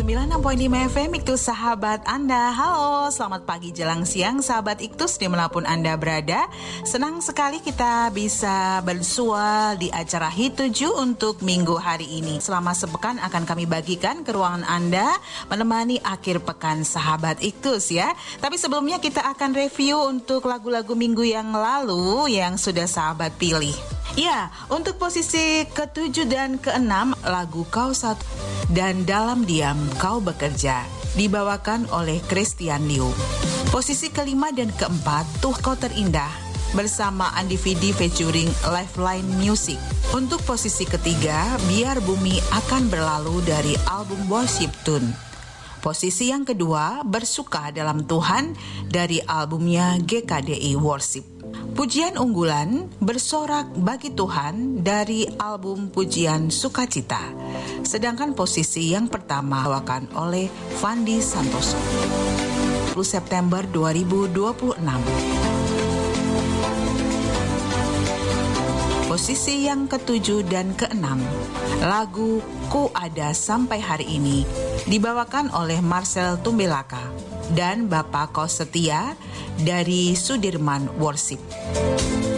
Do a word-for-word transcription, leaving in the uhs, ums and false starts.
sembilan puluh enam koma lima F M Iktus sahabat Anda. Halo, selamat pagi jelang siang sahabat Iktus dimanapun Anda berada. Senang sekali kita bisa bersua di acara Hit tujuh untuk minggu hari ini. Selama sepekan akan kami bagikan ke ruangan Anda menemani akhir pekan sahabat Iktus ya. Tapi sebelumnya kita akan review untuk lagu-lagu minggu yang lalu yang sudah sahabat pilih. Ya, untuk posisi ketujuh dan keenam lagu Kau Satu dan Dalam Diam Kau Bekerja dibawakan oleh Christian Liu. Posisi kelima dan keempat Tuh Kau Terindah bersama Andi Vidi featuring Lifeline Music. Untuk posisi ketiga Biar Bumi Akan Berlalu dari album Worship Tune. Posisi yang kedua Bersuka Dalam Tuhan dari albumnya G K D I Worship. Pujian unggulan Bersorak Bagi Tuhan dari album Pujian Sukacita. Sedangkan posisi yang pertama dibawakan oleh Fandi Santoso. dua puluh September dua ribu dua puluh enam. Posisi yang ketujuh dan keenam lagu Ku Ada Sampai Hari Ini dibawakan oleh Marcel Tumbelaka dan Bapak Kau Setia dari Sudirman Worship.